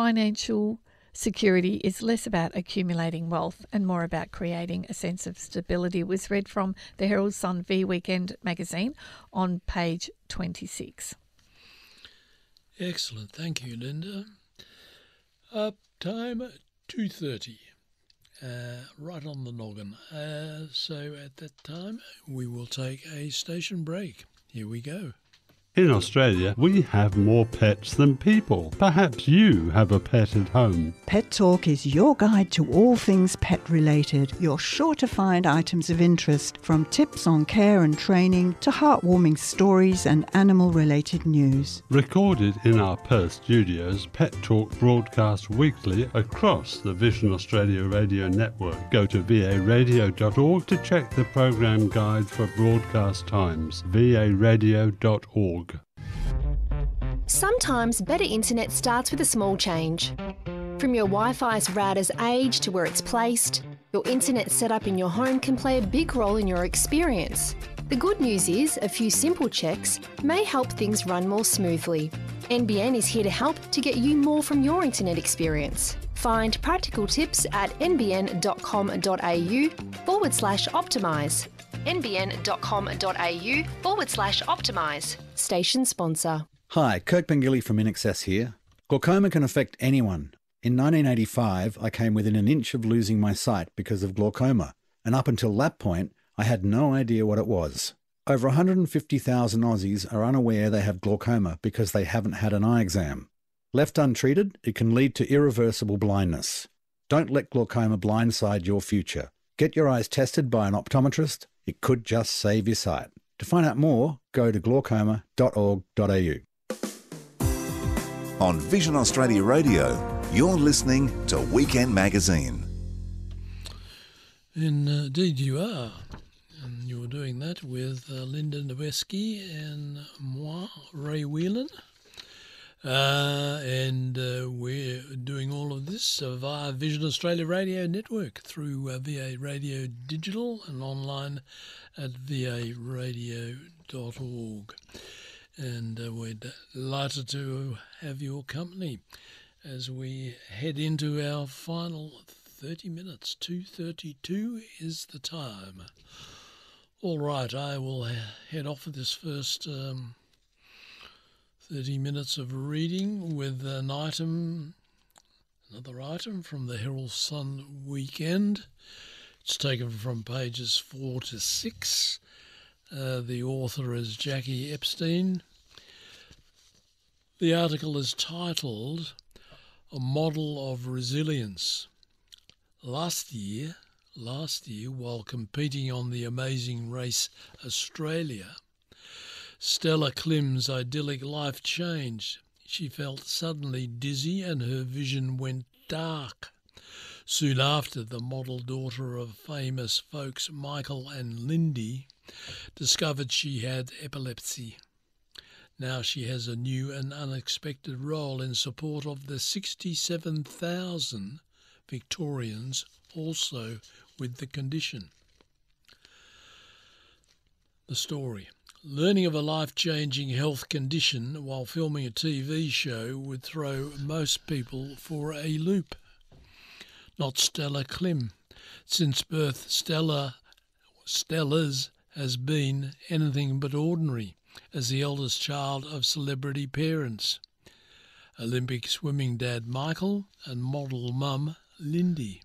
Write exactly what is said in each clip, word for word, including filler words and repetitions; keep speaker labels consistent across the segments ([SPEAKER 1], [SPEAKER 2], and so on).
[SPEAKER 1] financial security is less about accumulating wealth and more about creating a sense of stability. It was read from the Herald Sun v Weekend magazine on page twenty-six.
[SPEAKER 2] Excellent. Thank you, Linda. Up time two thirty. Uh, right on the noggin. Uh, so at that time, we will take a station break. Here we go.
[SPEAKER 3] In Australia, we have more pets than people. Perhaps you have a pet at home.
[SPEAKER 4] Pet Talk is your guide to all things pet-related. You're sure to find items of interest, from tips on care and training to heartwarming stories and animal-related news.
[SPEAKER 3] Recorded in our Perth studios, Pet Talk broadcasts weekly across the Vision Australia radio network. Go to v a radio dot org to check the program guide for broadcast times. v a radio dot org.
[SPEAKER 5] Sometimes better internet starts with a small change. From your Wi-Fi's router's age to where it's placed, your internet setup in your home can play a big role in your experience. The good news is a few simple checks may help things run more smoothly. N B N is here to help to get you more from your internet experience. Find practical tips at nbn.com.au forward slash optimise. nbn.com.au forward slash optimise. Station sponsor.
[SPEAKER 6] Hi, Kirk Pengilly from InAccess here. Glaucoma can affect anyone. In nineteen eighty-five, I came within an inch of losing my sight because of glaucoma, and up until that point, I had no idea what it was. Over one hundred fifty thousand Aussies are unaware they have glaucoma because they haven't had an eye exam. Left untreated, it can lead to irreversible blindness. Don't let glaucoma blindside your future. Get your eyes tested by an optometrist. It could just save your sight. To find out more, go to glaucoma dot org dot a u.
[SPEAKER 7] On Vision Australia Radio, you're listening to Weekend Magazine.
[SPEAKER 2] Indeed you are. And you're doing that with uh, Linda Noweski and moi, Ray Whelan. Uh, and uh, we're doing all of this uh, via Vision Australia Radio Network through uh, V A Radio Digital and online at v a radio dot org. And uh, we're delighted to have your company as we head into our final thirty minutes. two thirty-two is the time. All right, I will head off for this first um, thirty minutes of reading with an item, another item from the Herald Sun Weekend. It's taken from pages four to six. Uh, the author is Jackie Epstein. The article is titled A Model of Resilience. Last year, last year, while competing on the Amazing Race Australia, Stella Klim's idyllic life changed. She felt suddenly dizzy and her vision went dark. Soon after, the model daughter of famous folks Michael and Lindy discovered she had epilepsy. Now she has a new and unexpected role in support of the sixty-seven thousand Victorians also with the condition. The story. Learning of a life-changing health condition while filming a T V show would throw most people for a loop. Not Stella Klim. Since birth, Stella, Stella's has been anything but ordinary as the eldest child of celebrity parents, Olympic swimming dad Michael and model mum Lindy.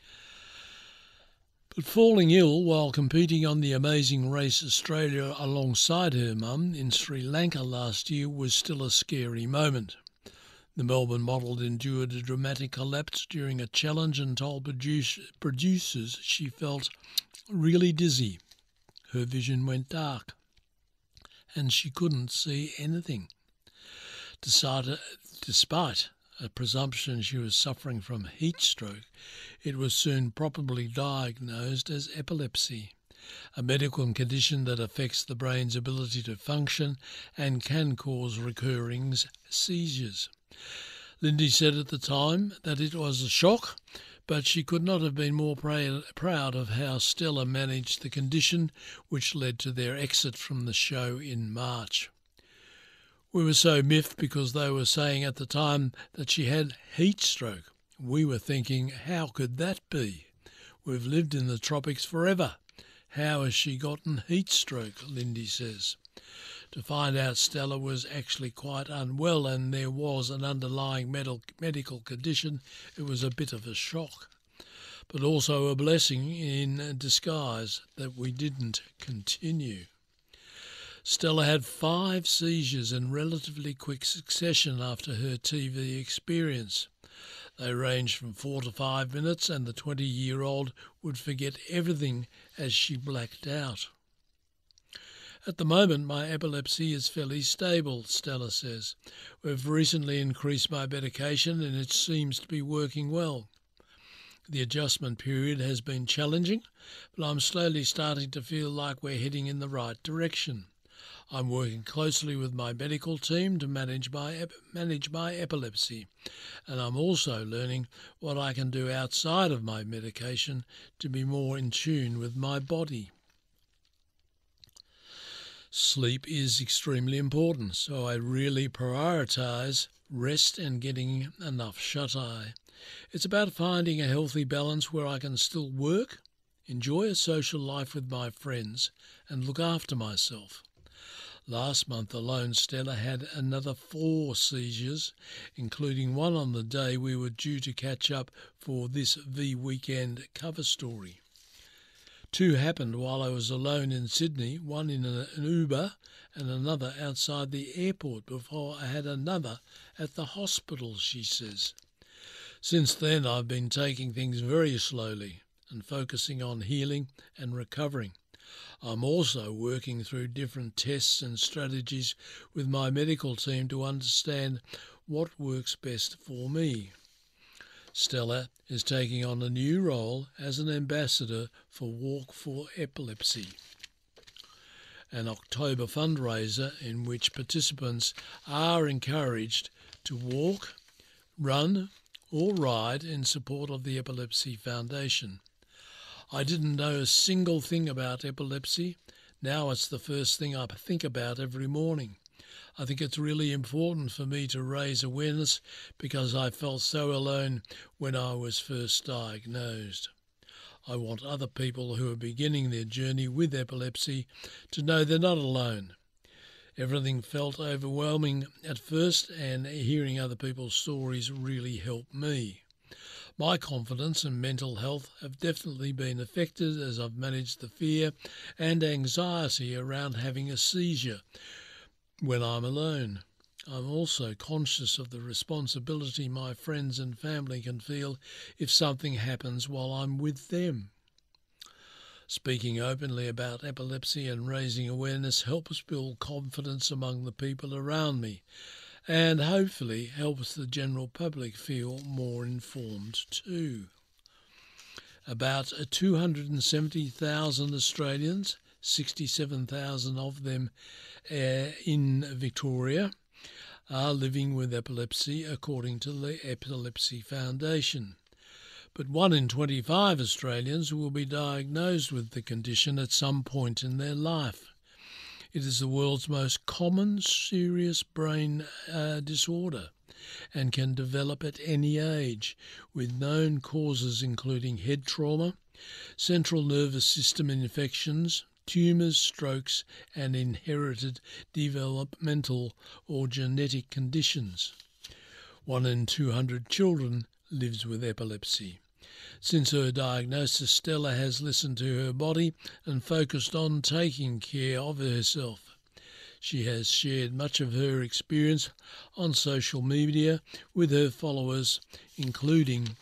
[SPEAKER 2] But falling ill while competing on the Amazing Race Australia alongside her mum in Sri Lanka last year was still a scary moment. The Melbourne model endured a dramatic collapse during a challenge and told produce, producers she felt really dizzy. Her vision went dark and she couldn't see anything. Despite, despite a presumption she was suffering from heat stroke, it was soon probably diagnosed as epilepsy, a medical condition that affects the brain's ability to function and can cause recurring seizures. Lindy said at the time that it was a shock, but she could not have been more proud of how Stella managed the condition, which led to their exit from the show in March. We were so miffed because they were saying at the time that she had heat stroke. We were thinking, how could that be? We've lived in the tropics forever. How has she gotten heat stroke, Lindy says. To find out Stella was actually quite unwell and there was an underlying medical medical condition, it was a bit of a shock. But also a blessing in disguise that we didn't continue. Stella had five seizures in relatively quick succession after her T V experience. They ranged from four to five minutes, and the twenty-year-old would forget everything as she blacked out. At the moment, my epilepsy is fairly stable, Stella says. We've recently increased my medication and it seems to be working well. The adjustment period has been challenging, but I'm slowly starting to feel like we're heading in the right direction. I'm working closely with my medical team to manage my ep- manage my epilepsy, and I'm also learning what I can do outside of my medication to be more in tune with my body. Sleep is extremely important, so I really prioritise rest and getting enough shut-eye. It's about finding a healthy balance where I can still work, enjoy a social life with my friends, and look after myself. Last month alone, Stella had another four seizures, including one on the day we were due to catch up for this V Weekend cover story. Two happened while I was alone in Sydney, one in an Uber and another outside the airport before I had another at the hospital, she says. Since then, I've been taking things very slowly and focusing on healing and recovering. I'm also working through different tests and strategies with my medical team to understand what works best for me. Stella is taking on a new role as an ambassador for Walk for Epilepsy, an October fundraiser in which participants are encouraged to walk, run or ride in support of the Epilepsy Foundation. I didn't know a single thing about epilepsy. Now it's the first thing I think about every morning. I think it's really important for me to raise awareness because I felt so alone when I was first diagnosed. I want other people who are beginning their journey with epilepsy to know they're not alone. Everything felt overwhelming at first, and hearing other people's stories really helped me. My confidence and mental health have definitely been affected as I've managed the fear and anxiety around having a seizure when I'm alone. I'm also conscious of the responsibility my friends and family can feel if something happens while I'm with them. Speaking openly about epilepsy and raising awareness helps build confidence among the people around me, and hopefully helps the general public feel more informed too. About two hundred seventy thousand Australians, sixty-seven thousand of them uh, in Victoria, are living with epilepsy according to the Epilepsy Foundation. But one in twenty-five Australians will be diagnosed with the condition at some point in their life. It is the world's most common serious brain uh, disorder and can develop at any age, with known causes including head trauma, central nervous system infections, tumours, strokes and inherited developmental or genetic conditions. One in two hundred children lives with epilepsy. Since her diagnosis, Stella has listened to her body and focused on taking care of herself. She has shared much of her experience on social media with her followers, including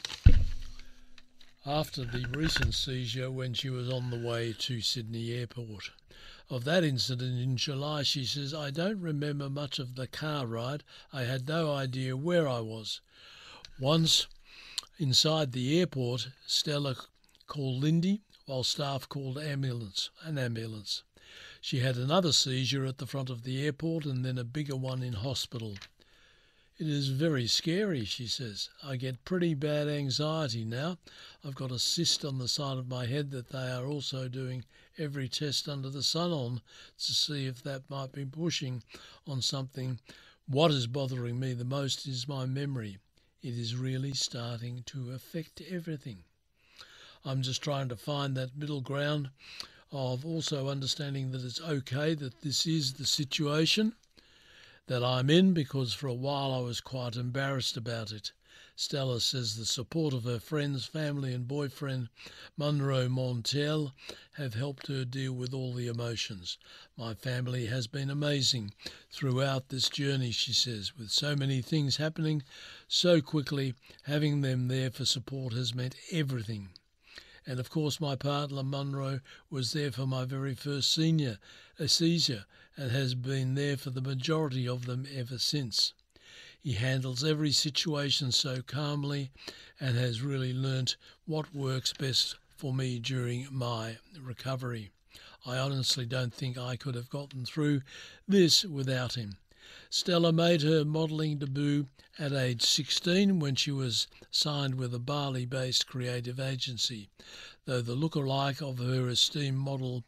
[SPEAKER 2] after the recent seizure when she was on the way to Sydney Airport. Of that incident in July, she says, "I don't remember much of the car ride. I had no idea where I was. Once inside the airport, Stella called Lindy while staff called ambulance, an ambulance. She had another seizure at the front of the airport and then a bigger one in hospital. It is very scary, she says. I get pretty bad anxiety now. I've got a cyst on the side of my head that they are also doing every test under the sun on to see if that might be pushing on something. What is bothering me the most is my memory. It is really starting to affect everything. I'm just trying to find that middle ground of also understanding that it's okay that this is the situation that I'm in, because for a while I was quite embarrassed about it. Stella says the support of her friends, family and boyfriend Munro Montel have helped her deal with all the emotions. My family has been amazing throughout this journey, she says, with so many things happening so quickly. Having them there for support has meant everything. And of course my partner Munro was there for my very first senior a seizure and has been there for the majority of them ever since. He handles every situation so calmly and has really learnt what works best for me during my recovery. I honestly don't think I could have gotten through this without him. Stella made her modelling debut at age sixteen when she was signed with a Bali-based creative agency. Though the lookalike of her esteemed model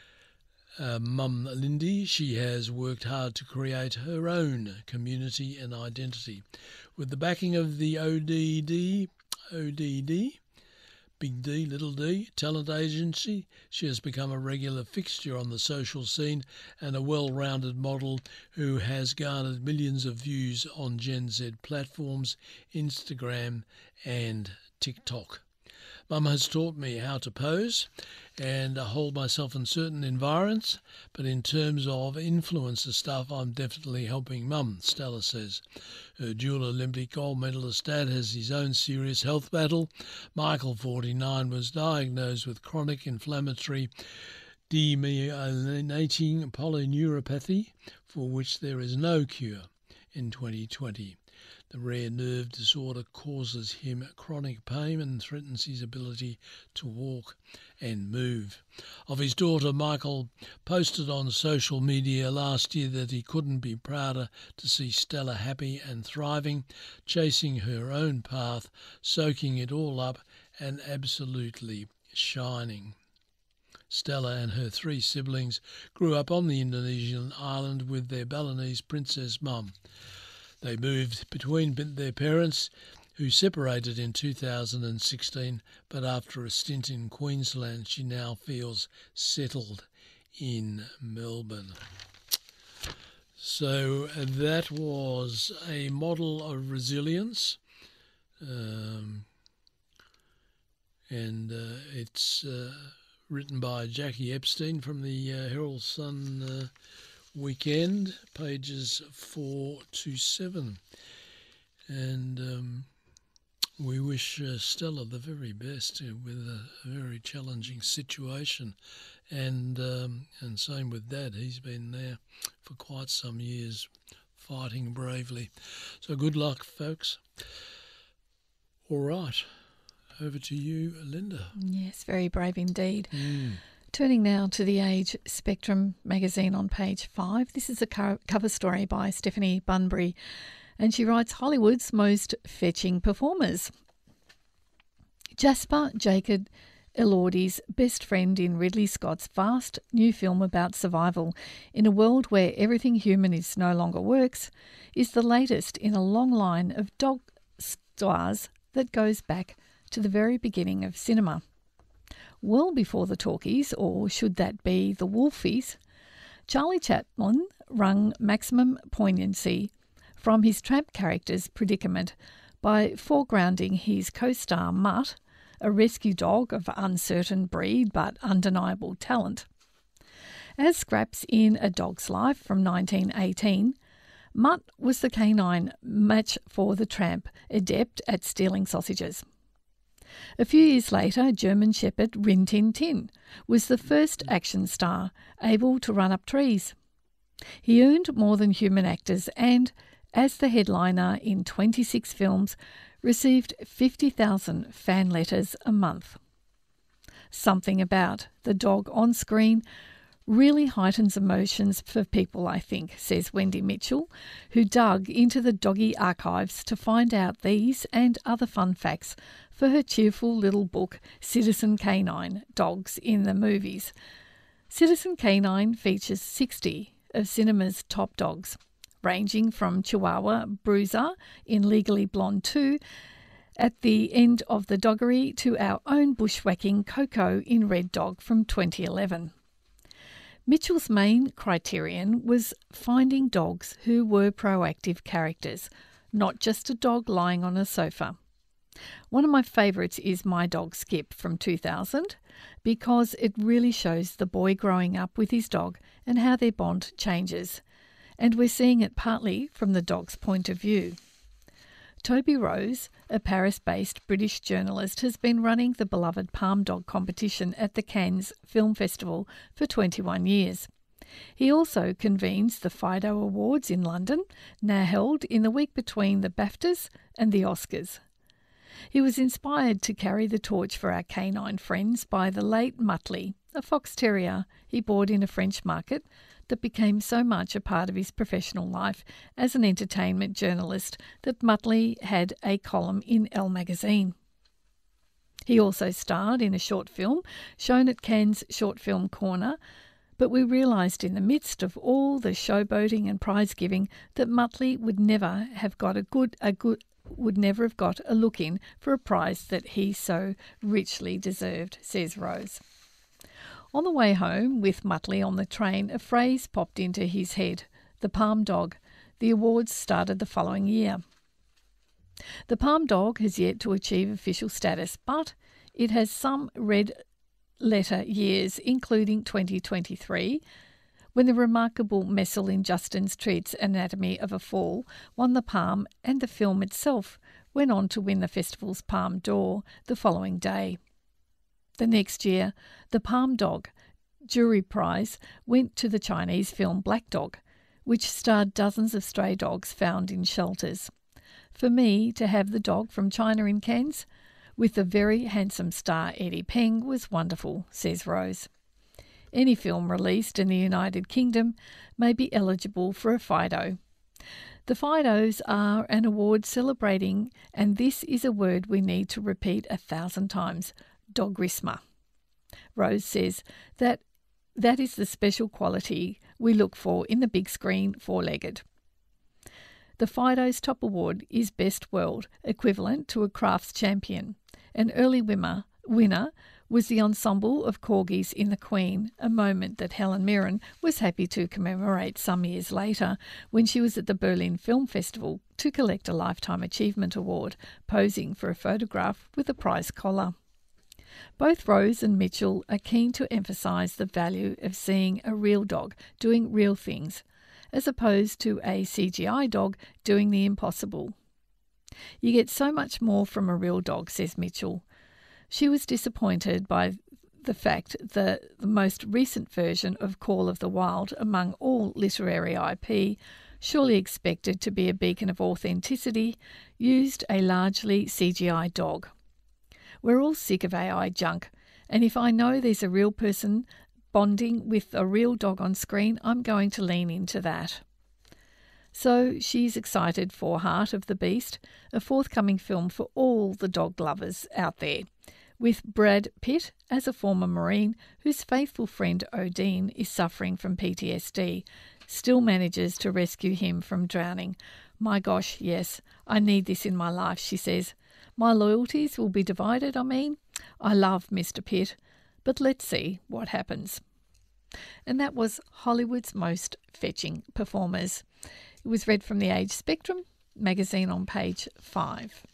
[SPEAKER 2] uh, Mum Lindy, she has worked hard to create her own community and identity. With the backing of the O D D, O D D, Big D, Little D, talent agency, she has become a regular fixture on the social scene and a well-rounded model who has garnered millions of views on Gen Z platforms, Instagram and TikTok. Mum has taught me how to pose and hold myself in certain environments, but in terms of influencer stuff, I'm definitely helping Mum, Stella says. Her dual Olympic gold medalist dad has his own serious health battle. Michael, forty-nine, was diagnosed with chronic inflammatory demyelinating polyneuropathy, for which there is no cure, in twenty twenty. The rare nerve disorder causes him chronic pain and threatens his ability to walk and move. Of his daughter, Michael posted on social media last year that he couldn't be prouder to see Stella happy and thriving, chasing her own path, soaking it all up and absolutely shining. Stella and her three siblings grew up on the Indonesian island with their Balinese princess mum. They moved between their parents, who separated in two thousand sixteen, but after a stint in Queensland, she now feels settled in Melbourne. So that was a model of resilience, um, and uh, it's uh, written by Jackie Epstein from the uh, Herald Sun uh, Weekend, pages four to seven. And um, we wish uh, Stella the very best uh, with a, a very challenging situation. And um, and same with Dad. He's been there for quite some years, fighting bravely. So good luck, folks. All right. Over to you, Linda.
[SPEAKER 1] Yes, very brave indeed.
[SPEAKER 2] Mm.
[SPEAKER 1] Turning now to the Age Spectrum magazine on page five. This is a co- cover story by Stephanie Bunbury, and she writes Hollywood's most fetching performers. Jasper Jacob Elordi's best friend in Ridley Scott's vast new film about survival in a world where everything human is no longer works is the latest in a long line of dog stars that goes back to the very beginning of cinema. Well before the talkies, or should that be the wolfies, Charlie Chaplin wrung maximum poignancy from his tramp character's predicament by foregrounding his co-star Mutt, a rescue dog of uncertain breed but undeniable talent. As Scraps in A Dog's Life from nineteen eighteen, Mutt was the canine match for the tramp, adept at stealing sausages. A few years later, German Shepherd Rin Tin Tin was the first action star able to run up trees. He earned more than human actors and, as the headliner in twenty-six films, received fifty thousand fan letters a month. Something about the dog on screen really heightens emotions for people, I think, says Wendy Mitchell, who dug into the doggy archives to find out these and other fun facts for her cheerful little book, Citizen Canine, Dogs in the Movies. Citizen Canine features sixty of cinema's top dogs, ranging from Chihuahua Bruiser in Legally Blonde two at the end of the doggery to our own bushwhacking Coco in Red Dog from twenty eleven. Mitchell's main criterion was finding dogs who were proactive characters, not just a dog lying on a sofa. One of my favourites is My Dog Skip from two thousand because it really shows the boy growing up with his dog and how their bond changes. And we're seeing it partly from the dog's point of view. Toby Rose, a Paris-based British journalist, has been running the beloved Palm Dog competition at the Cannes Film Festival for twenty-one years. He also convenes the Fido Awards in London, now held in the week between the BAFTAs and the Oscars. He was inspired to carry the torch for our canine friends by the late Muttley, a fox terrier he bought in a French market that became so much a part of his professional life as an entertainment journalist that Muttley had a column in Elle magazine. He also starred in a short film shown at Cannes Short Film Corner, but we realised in the midst of all the showboating and prize giving that Muttley would never have got a good a good would never have got a look in for a prize that he so richly deserved, says Rose. On the way home with Muttley on the train, a phrase popped into his head, the Palm Dog. The awards started the following year. The Palm Dog has yet to achieve official status, but it has some red letter years, including twenty twenty-three, when the remarkable Messel in Justin Treat's Anatomy of a Fall won the Palm, and the film itself went on to win the festival's Palme d'Or the following day. The next year, the Palm Dog jury prize went to the Chinese film Black Dog, which starred dozens of stray dogs found in shelters. For me, to have the dog from China in Cannes with the very handsome star Eddie Peng was wonderful, says Rose. Any film released in the United Kingdom may be eligible for a Fido. The Fidos are an award celebrating, and this is a word we need to repeat a thousand times, dogrisma. Rose says that that is the special quality we look for in the big screen four-legged. The Fido's top award is Best World, equivalent to a Crafts Champion. An early winner, winner was the ensemble of corgis in The Queen, a moment that Helen Mirren was happy to commemorate some years later when she was at the Berlin Film Festival to collect a Lifetime Achievement Award, posing for a photograph with a prize collar. Both Rose and Mitchell are keen to emphasise the value of seeing a real dog doing real things, as opposed to a C G I dog doing the impossible. You get so much more from a real dog, says Mitchell. She was disappointed by the fact that the most recent version of Call of the Wild, among all literary I P, surely expected to be a beacon of authenticity, used a largely C G I dog. We're all sick of A I junk, and if I know there's a real person bonding with a real dog on screen, I'm going to lean into that. So she's excited for Heart of the Beast, a forthcoming film for all the dog lovers out there, with Brad Pitt as a former Marine whose faithful friend Odin is suffering from P T S D, still manages to rescue him from drowning. My gosh, yes, I need this in my life, she says. My loyalties will be divided, I mean. I love Mister Pitt, but let's see what happens. And that was Hollywood's Most Fetching Performers. It was read from the Age Spectrum magazine on page five.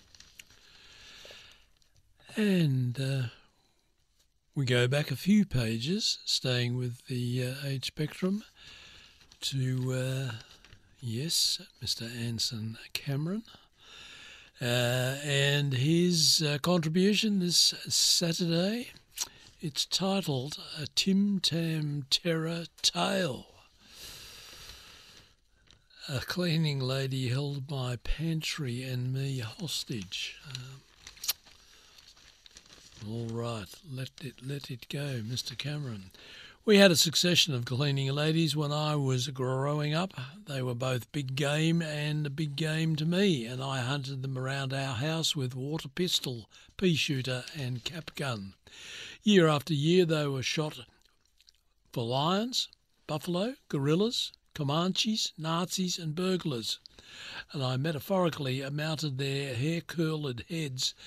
[SPEAKER 2] And uh, we go back a few pages, staying with the uh, Age Spectrum, to, uh, yes, Mister Anson Cameron. Uh, and his uh, contribution this Saturday, it's titled A Tim Tam Terror Tale. A cleaning lady held my pantry and me hostage. Um, all right, let it let it go, Mister Cameron. We had a succession of cleaning ladies when I was growing up. They were both big game and big game to me, and I hunted them around our house with water pistol, pea shooter and cap gun. Year after year they were shot for lions, buffalo, gorillas, Comanches, Nazis and burglars, and I metaphorically mounted their hair-curled heads